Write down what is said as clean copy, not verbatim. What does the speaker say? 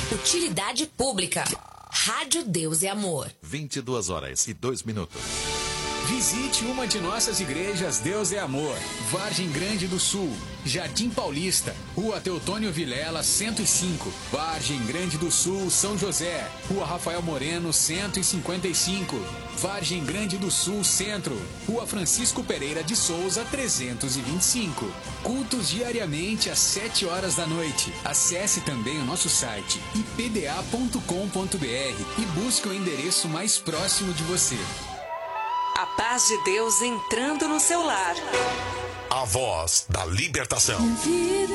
Utilidade pública. Rádio Deus e Amor. 22h02. Visite uma de nossas igrejas Deus é Amor, Vargem Grande do Sul, Jardim Paulista, Rua Teotônio Vilela, 105, Vargem Grande do Sul, São José, Rua Rafael Moreno, 155, Vargem Grande do Sul, Centro, Rua Francisco Pereira de Souza, 325. Cultos diariamente às 7 horas da noite. Acesse também o nosso site ipda.com.br e busque o endereço mais próximo de você. A paz de Deus entrando no seu lar. A voz da libertação.